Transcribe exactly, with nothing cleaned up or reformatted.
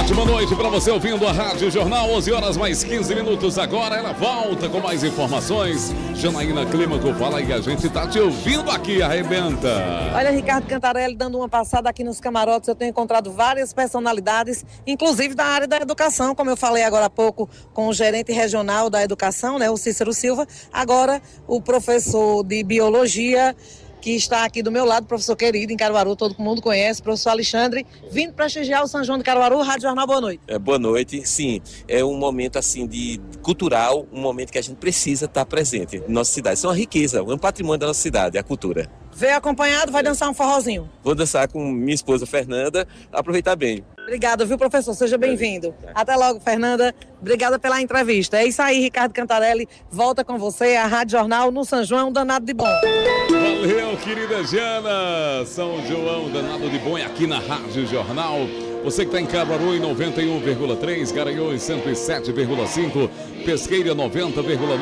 Ótima noite para você ouvindo a Rádio Jornal, onze horas mais quinze minutos agora. Ela volta com mais informações. Janaína Clímaco, fala aí, a gente tá te ouvindo aqui, arrebenta. Olha, Ricardo Cantarelli, dando uma passada aqui nos camarotes, eu tenho encontrado várias personalidades, inclusive da área da educação, como eu falei agora há pouco com o gerente regional da educação, né, o Cícero Silva. Agora, o professor de biologia, que está aqui do meu lado, professor querido em Caruaru, todo mundo conhece, professor Alexandre, vindo prestigiar o São João de Caruaru. Rádio Jornal, boa noite. É, boa noite, sim, é um momento assim de cultural, um momento que a gente precisa estar presente na nossa cidade. Isso é uma riqueza, é um patrimônio da nossa cidade, a cultura. Veio acompanhado, vai dançar um forrozinho. Vou dançar com minha esposa Fernanda, aproveitar bem. Obrigada, viu, professor? Seja bem-vindo. Até logo, Fernanda. Obrigada pela entrevista. É isso aí, Ricardo Cantarelli. Volta com você, a Rádio Jornal no São João, danado de bom. Valeu, querida Jana. São João, danado de bom, é aqui na Rádio Jornal. Você que está em Caruaru em noventa e um vírgula três, Garanhuns cento e sete vírgula cinco, Pesqueira noventa vírgula nove.